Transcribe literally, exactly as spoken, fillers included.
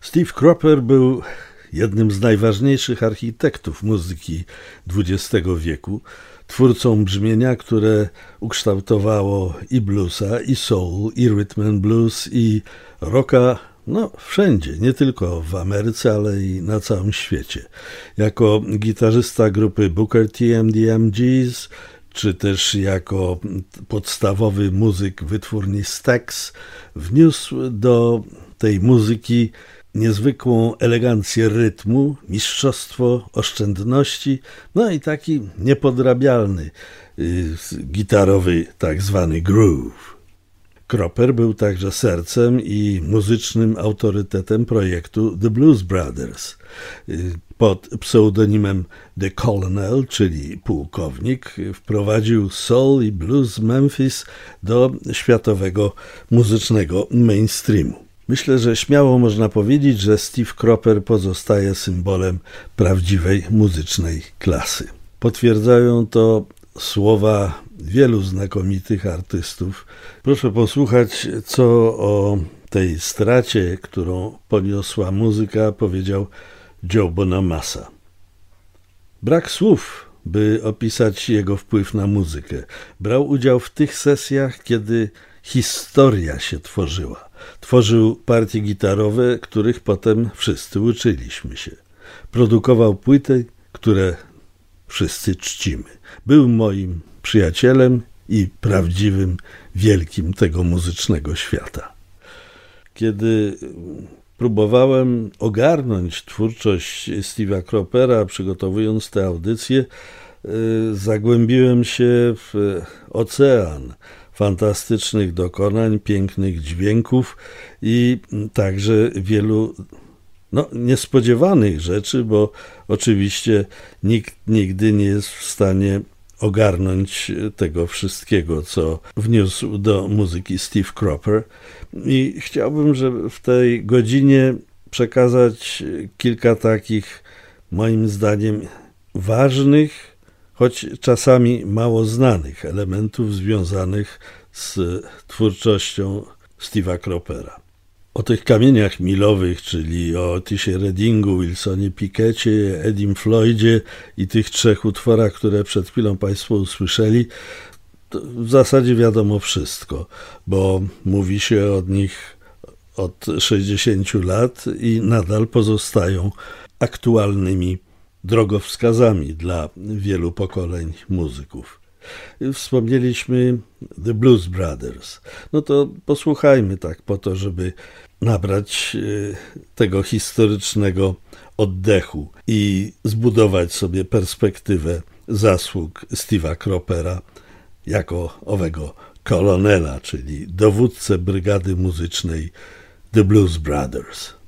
Steve Cropper był jednym z najważniejszych architektów muzyki dwudziestego wieku, twórcą brzmienia, które ukształtowało i bluesa, i soul, i rhythm and blues, i rocka, no wszędzie, nie tylko w Ameryce, ale i na całym świecie. Jako gitarzysta grupy Booker T and the M Gs, czy też jako podstawowy muzyk wytwórni Stax, wniósł do tej muzyki niezwykłą elegancję rytmu, mistrzostwo oszczędności, no i taki niepodrabialny y, gitarowy tak zwany groove. Cropper był także sercem i muzycznym autorytetem projektu The Blues Brothers. Pod pseudonimem The Colonel, czyli pułkownik, wprowadził soul i blues z Memphis do światowego muzycznego mainstreamu. Myślę, że śmiało można powiedzieć, że Steve Cropper pozostaje symbolem prawdziwej muzycznej klasy. Potwierdzają to słowa wielu znakomitych artystów. Proszę posłuchać, co o tej stracie, którą poniosła muzyka, powiedział Joe Bonamassa. Brak słów, by opisać jego wpływ na muzykę. Brał udział w tych sesjach, kiedy historia się tworzyła. Tworzył partie gitarowe, których potem wszyscy uczyliśmy się. Produkował płyty, które wszyscy czcimy. Był moim przyjacielem i prawdziwym wielkim tego muzycznego świata. Kiedy próbowałem ogarnąć twórczość Steve'a Croppera, przygotowując tę audycję, zagłębiłem się w ocean fantastycznych dokonań, pięknych dźwięków i także wielu no, niespodziewanych rzeczy, bo oczywiście nikt nigdy nie jest w stanie ogarnąć tego wszystkiego, co wniósł do muzyki Steve Cropper. I chciałbym, żeby w tej godzinie przekazać kilka takich, moim zdaniem, ważnych, choć czasami mało znanych elementów związanych z twórczością Steve'a Croppera. O tych kamieniach milowych, czyli o Otisie Reddingu, Wilsonie Picketcie, Edim Floydzie i tych trzech utworach, które przed chwilą Państwo usłyszeli, to w zasadzie wiadomo wszystko, bo mówi się od nich od sześćdziesięciu lat i nadal pozostają aktualnymi drogowskazami dla wielu pokoleń muzyków. Wspomnieliśmy The Blues Brothers. No to posłuchajmy tak po to, żeby nabrać tego historycznego oddechu i zbudować sobie perspektywę zasług Steve'a Croppera jako owego kolonela, czyli dowódcę brygady muzycznej The Blues Brothers.